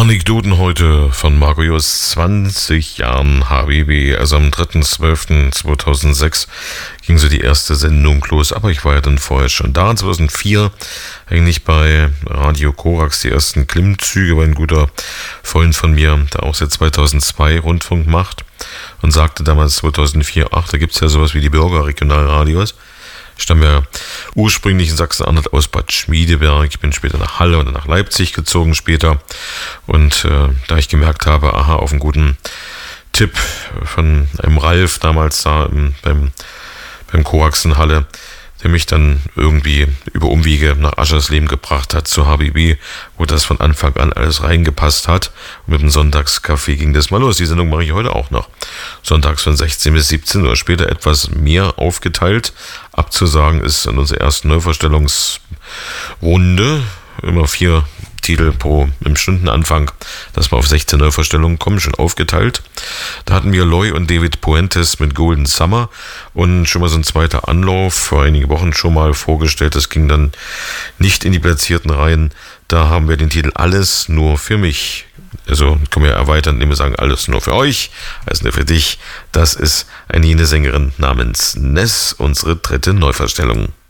Anekdoten heute von Marco Just, 20 Jahren HBB. Also am 3.12.2006 ging so die erste Sendung los, aber ich war ja dann vorher schon da. 2004 eigentlich bei Radio Korax die ersten Klimmzüge, weil ein guter Freund von mir, der auch seit 2002 Rundfunk macht und sagte damals 2004, ach, da gibt es ja sowas wie die Bürgerregionalradios. Ich stamme ja ursprünglich in Sachsen-Anhalt aus Bad Schmiedeberg. Ich bin später nach Halle und dann nach Leipzig gezogen später. Und da ich gemerkt habe, aha, auf einen guten Tipp von einem Ralf damals da beim Korax in Halle, der mich dann irgendwie über Umwege nach Aschersleben gebracht hat zu HBB, wo das von Anfang an alles reingepasst hat. Und mit dem Sonntagskaffee ging das mal los. Die Sendung mache ich heute auch noch. Sonntags von 16 bis 17 Uhr, später etwas mehr aufgeteilt. Abzusagen ist in unserer ersten Neuvorstellungsrunde immer 4 Titel im Stundenanfang, dass wir auf 16 Neuvorstellungen kommen, schon aufgeteilt. Da hatten wir Loy und David Puentes mit Golden Summer und schon mal so ein zweiter Anlauf, vor einigen Wochen schon mal vorgestellt. Das ging dann nicht in die platzierten Reihen. Da haben wir den Titel Alles nur für mich. Also können wir erweitern, indem wir sagen, alles nur für euch, alles nur für dich. Das ist eine jene Sängerin namens Ness, unsere dritte Neuvorstellung.